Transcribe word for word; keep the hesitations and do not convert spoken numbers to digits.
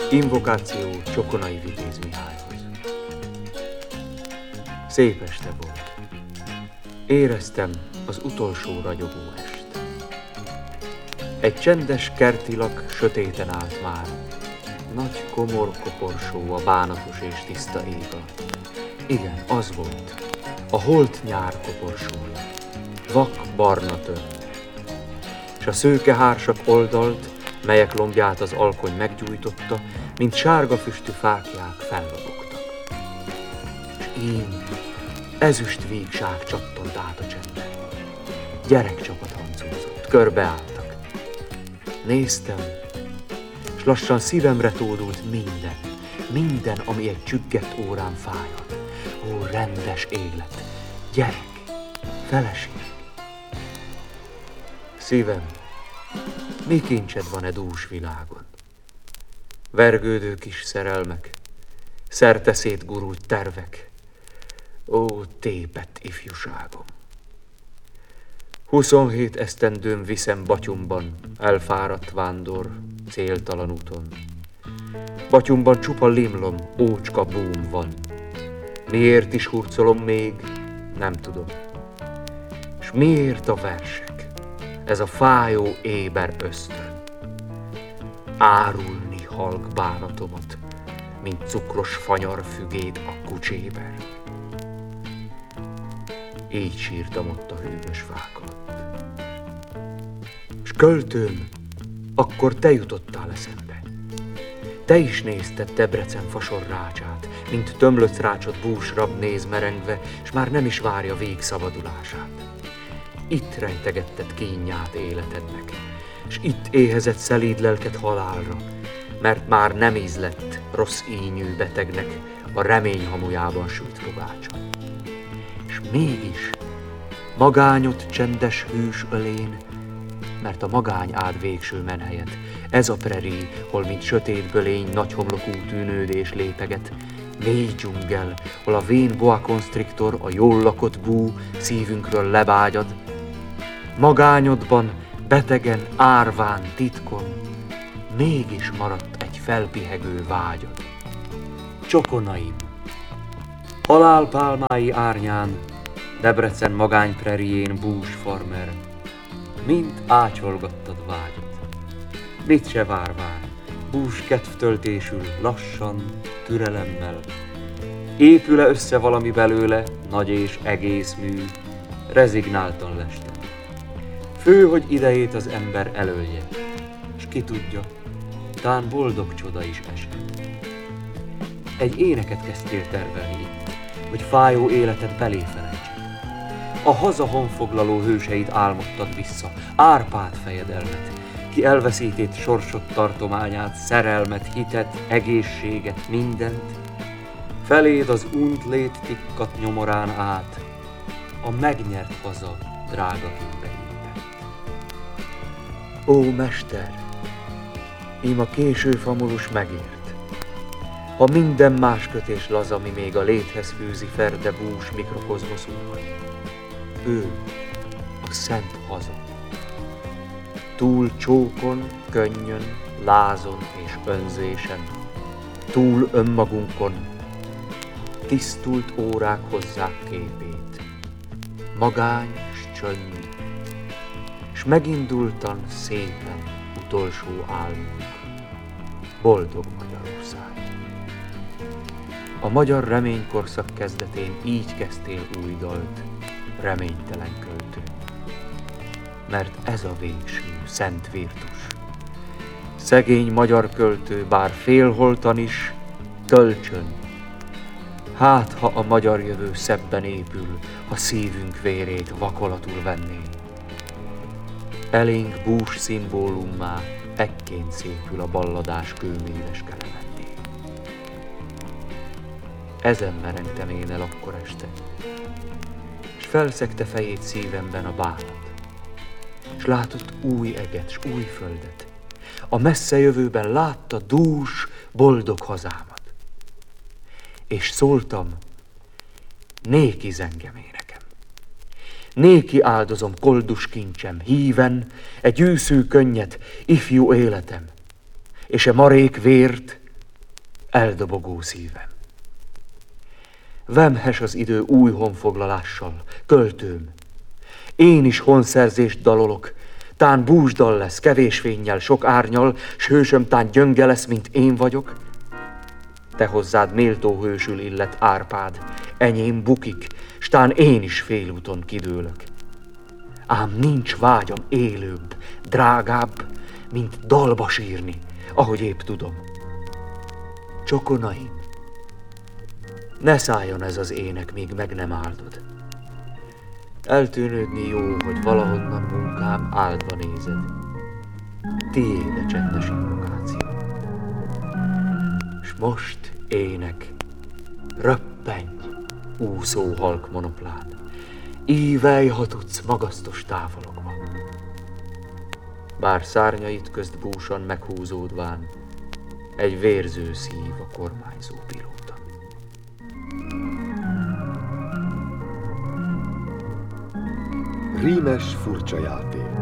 Invokáció Csokonai Vitéz Mihályhoz. Szép este volt. Éreztem az utolsó ragyogó est. Egy csendes kertilak sötéten állt már. Nagy komor koporsó a bánatos és tiszta ég alatt. Igen, az volt. A holt nyár koporsója. Vak barna tömb. S a szőke hársak oldalt, melyek lombját az alkony meggyújtotta, mint sárga füstű fáklyák fellobogtak. S ím ezüst vígság csattant át a csendben. Gyerekcsapat hancúzott, körbeálltak. Néztem, s lassan szívemre tódult minden, minden, ami egy csüggett órán fájhat. Ó, rendes élet, gyerek, feleség. Szívem, mi kincsed van e dús világon? Vergődő kis szerelmek, szerte szétgurult tervek. Ó, tépett ifjúságom! Huszonhét esztendőm viszem Batyumban, elfáradt vándor, céltalan úton. Batyumban csupa limlom, ócska búm van. Miért is hurcolom még, nem tudom. S miért a versek, ez a fájó éber ösztön? Árulni halk bánatomat, mint cukros fanyar fügét a kucséber. Így sírtam ott a hűvös fák alatt. S költőm, akkor te jutottál eszembe. Te is nézted Debrecen fasorrácsát, mint tömlöc rácsot búsrab néz merengve, s már nem is várja vég szabadulását. Itt rejtegetted kínját életednek, s itt éhezett szelíd lelked halálra, mert már nem ízlett rossz ínyű betegnek a remény hamujában sült fogácsa. És mégis magányot csendes hűs ölén, mert a magány áld végső menhelyet. Ez a preri, hol mint sötét bölény nagyhomlokú tűnődés lépeget. Mély dzsungel, hol a vén boa constrictor, a jól lakott bú szívünkről lebágyad. Magányodban, betegen, árván, titkon, mégis maradt egy felpihegő vágyad. Csokonaim, halálpálmái árnyán, Debrecen magányprerién bús farmer, mind ácsolgattad vágyat. Mit se várván, bús kedvtöltésül, lassan, türelemmel. Épül-e össze valami belőle, nagy és egész mű, rezignáltan lestem. Fő, hogy idejét az ember elölje, s ki tudja, tán boldog csoda is esett. Egy éneket kezdtél tervelni itt, hogy fájó életed belé felejtsd. A haza honfoglaló hőseit álmodtad vissza, Árpád fejedelmet, ki elveszített sorsod tartományát, szerelmet, hitet, egészséget, mindent. Feléd az unt lét tikkat nyomorán át, a megnyert haza drága kőbe épett. Ó, mester, ím a késő famulus megért. Ha minden más kötés laza, mi még a léthez fűzi ferde bús mikrokozmoszunkat. Ő, a szent haza. Túl csókon, könnyön, lázon és önzésen, túl önmagunkon, tisztult órák hozzák képét, magány s csönd, s megindultan szépen utolsó álmunk, boldog Magyarország. A magyar reménykorszak kezdetén így kezdtél új dalt, reménytelen költő. Mert ez a végső szent virtus. Szegény magyar költő, bár félholtan is, töltsön. Hát, ha a magyar jövő szebben épül, ha szívünk vérét vakolatul venné. Elénk bús szimbólummá ekként szépül a balladás kőméles kelemetté. Ezen merengtem én el akkor este, s felszegte fejét szívemben a bánat, s látott új eget, s új földet. A messze jövőben látta dús, boldog hazámat. És szóltam, néki zengem énekem. Néki áldozom koldus kincsem, híven, egy űszű könnyet, ifjú életem, és e marék vért, eldobogó szívem. Vemhes az idő új honfoglalással, költőm. Én is honszerzést dalolok, tán búsdal lesz, kevés fénnyel, sok árnyal, s hősöm tán gyönge lesz, mint én vagyok. Te hozzád méltó hősül illet Árpád, enyém bukik, s tán én is félúton kidőlök. Ám nincs vágyam élőbb, drágább, mint dalba sírni, ahogy épp tudom. Csokonaim, ne szálljon ez az ének, míg meg nem áldod. Eltűnődni jó, hogy valahonnan munkám áldva nézed. Tiéd a csendes invokáció. S most ének, röppenj, úszó halk monoplán, ívelj, ha tudsz magasztos távolokba. Bár szárnyait közt búsan meghúzódván, egy vérző szív a kormányzó pilóta. Rímes furcsa játék.